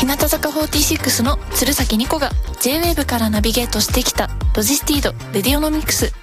日向坂46の鶴崎ニコが J-WAVE からナビゲートしてきたロジスティードレディオノミクス。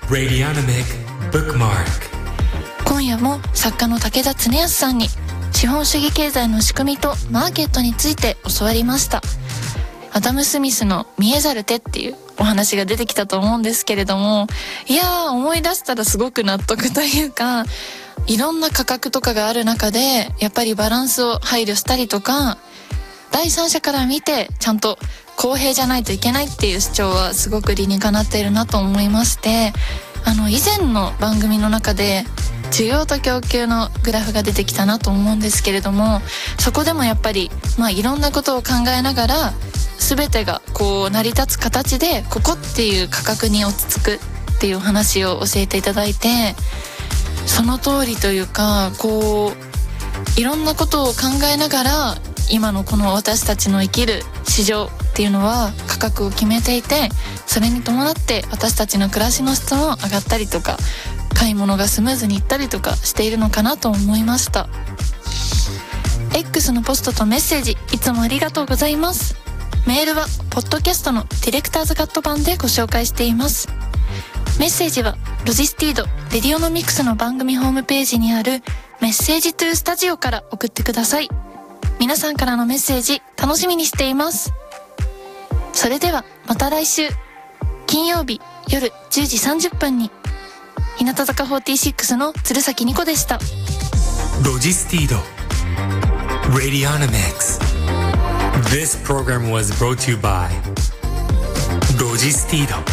今夜も作家の武田恒康さんに資本主義経済の仕組みとマーケットについて教わりました。アダム・スミスの見えざる手っていうお話が出てきたと思うんですけれども、いやー、思い出したらすごく納得というか、いろんな価格とかがある中でやっぱりバランスを配慮したりとか、第三者から見てちゃんと公平じゃないといけないっていう主張はすごく理にかなっているなと思いまして、以前の番組の中で需要と供給のグラフが出てきたなと思うんですけれども、そこでもやっぱりいろんなことを考えながら全てがこう成り立つ形でここっていう価格に落ち着くっていう話を教えていただいて、その通りというか、こういろんなことを考えながら今のこの私たちの生きる市場っていうのは価格を決めていて、それに伴って私たちの暮らしの質も上がったりとか、買い物がスムーズにいったりとかしているのかなと思いました。 X のポストとメッセージいつもありがとうございます。メールはポッドキャストのディレクターズカット版でご紹介しています。メッセージはロジスティードレディオノミクスの番組ホームページにあるメッセージトゥースタジオから送ってください。皆さんからのメッセージ楽しみにしています。それではまた来週金曜日夜10時30分に。日向坂46の鶴崎ニコでした。 ロジスティード Radionomics. This program was brought to you by ロジスティード。